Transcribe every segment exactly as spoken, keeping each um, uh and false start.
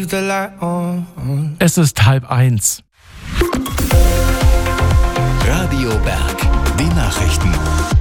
Es ist halb eins. Radio Berg, die Nachrichten.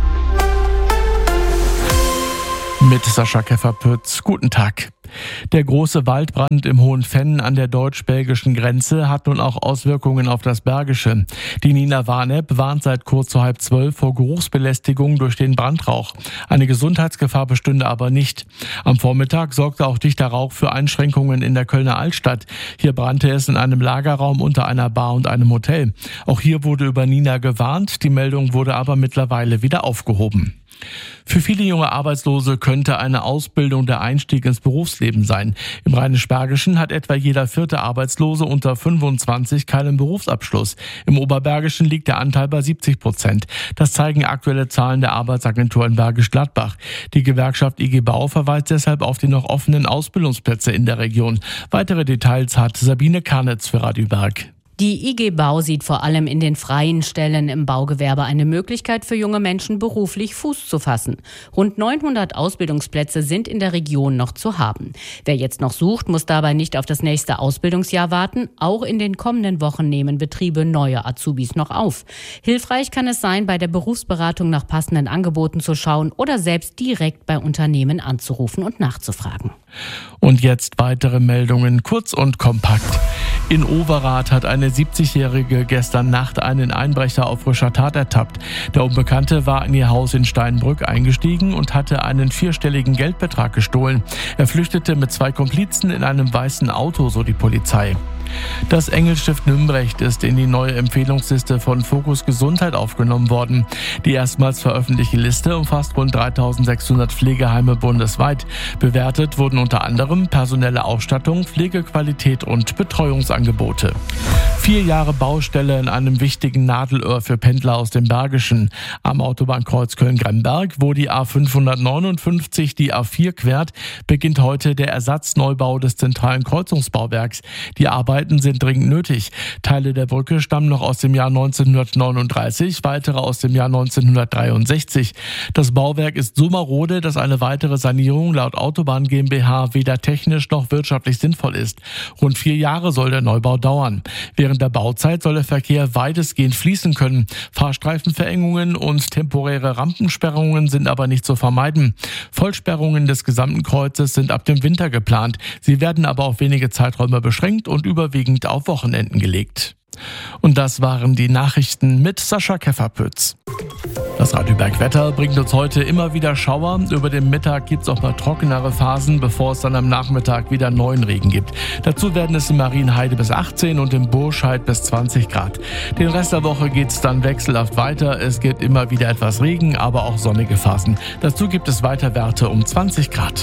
Mit Sascha Kefferpütz. Guten Tag. Der große Waldbrand im Hohenfenn an der deutsch-belgischen Grenze hat nun auch Auswirkungen auf das Bergische. Die Nina Warnep warnt seit kurz vor halb zwölf vor Geruchsbelästigung durch den Brandrauch. Eine Gesundheitsgefahr bestünde aber nicht. Am Vormittag sorgte auch dichter Rauch für Einschränkungen in der Kölner Altstadt. Hier brannte es in einem Lagerraum unter einer Bar und einem Hotel. Auch hier wurde über Nina gewarnt. Die Meldung wurde aber mittlerweile wieder aufgehoben. Für viele junge Arbeitslose könnte eine Ausbildung der Einstieg ins Berufsleben sein. Im Rheinisch-Bergischen hat etwa jeder vierte Arbeitslose unter fünfundzwanzig keinen Berufsabschluss. Im Oberbergischen liegt der Anteil bei siebzig Prozent. Das zeigen aktuelle Zahlen der Arbeitsagentur in Bergisch Gladbach. Die Gewerkschaft I G Bau verweist deshalb auf die noch offenen Ausbildungsplätze in der Region. Weitere Details hat Sabine Karnitz für Radio Berg. Die I G Bau sieht vor allem in den freien Stellen im Baugewerbe eine Möglichkeit für junge Menschen, beruflich Fuß zu fassen. Rund neunhundert Ausbildungsplätze sind in der Region noch zu haben. Wer jetzt noch sucht, muss dabei nicht auf das nächste Ausbildungsjahr warten. Auch in den kommenden Wochen nehmen Betriebe neue Azubis noch auf. Hilfreich kann es sein, bei der Berufsberatung nach passenden Angeboten zu schauen oder selbst direkt bei Unternehmen anzurufen und nachzufragen. Und jetzt weitere Meldungen, kurz und kompakt. In Overath hat eine siebzigjährige gestern Nacht einen Einbrecher auf frischer Tat ertappt. Der Unbekannte war in ihr Haus in Steinbrück eingestiegen und hatte einen vierstelligen Geldbetrag gestohlen. Er flüchtete mit zwei Komplizen in einem weißen Auto, so die Polizei. Das Engelstift Nümbrecht ist in die neue Empfehlungsliste von Fokus Gesundheit aufgenommen worden. Die erstmals veröffentlichte Liste umfasst rund dreitausendsechshundert Pflegeheime bundesweit. Bewertet wurden unter anderem personelle Ausstattung, Pflegequalität und Betreuungsangebote. Vier Jahre Baustelle in einem wichtigen Nadelöhr für Pendler aus dem Bergischen. Am Autobahnkreuz Köln-Gremberg, wo die A fünfhundertneunundfünfzig die A vier quert, beginnt heute der Ersatzneubau des zentralen Kreuzungsbauwerks. Die Arbeiten sind dringend nötig. Teile der Brücke stammen noch aus dem Jahr neunzehnhundertneununddreißig, weitere aus dem Jahr neunzehnhundertdreiundsechzig. Das Bauwerk ist so marode, dass eine weitere Sanierung laut Autobahn GmbH weder technisch noch wirtschaftlich sinnvoll ist. Rund vier Jahre soll der Neubau dauern. Während der Bauzeit soll der Verkehr weitestgehend fließen können. Fahrstreifenverengungen und temporäre Rampensperrungen sind aber nicht zu vermeiden. Vollsperrungen des gesamten Kreuzes sind ab dem Winter geplant. Sie werden aber auf wenige Zeiträume beschränkt und überwiegend auf Wochenenden gelegt. Und das waren die Nachrichten mit Sascha Kefferpütz. Das Radio Berg Wetter bringt uns heute immer wieder Schauer. Über den Mittag gibt es auch mal trockenere Phasen, bevor es dann am Nachmittag wieder neuen Regen gibt. Dazu werden es in Marienheide bis achtzehn und in Burscheid bis zwanzig Grad. Den Rest der Woche geht es dann wechselhaft weiter. Es gibt immer wieder etwas Regen, aber auch sonnige Phasen. Dazu gibt es weiter Werte um zwanzig Grad.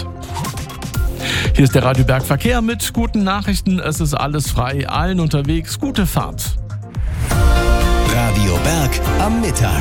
Hier ist der Radio Berg Verkehr mit guten Nachrichten. Es ist alles frei, allen unterwegs. Gute Fahrt. Radio Berg am Mittag.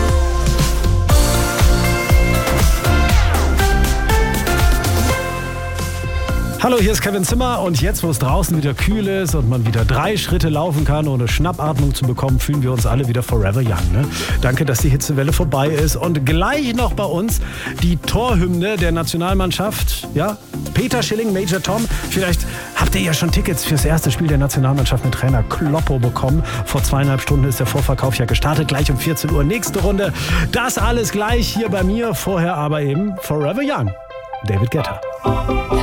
Hallo, hier ist Kevin Zimmer und jetzt, wo es draußen wieder kühl ist und man wieder drei Schritte laufen kann, ohne Schnappatmung zu bekommen, fühlen wir uns alle wieder forever young. Ne? Danke, dass die Hitzewelle vorbei ist und gleich noch bei uns die Torhymne der Nationalmannschaft. Ja, Peter Schilling, Major Tom. Vielleicht habt ihr ja schon Tickets fürs erste Spiel der Nationalmannschaft mit Trainer Kloppo bekommen. Vor zweieinhalb Stunden ist der Vorverkauf ja gestartet, gleich um vierzehn Uhr. Nächste Runde. Das alles gleich hier bei mir, vorher aber eben forever young. David Guetta.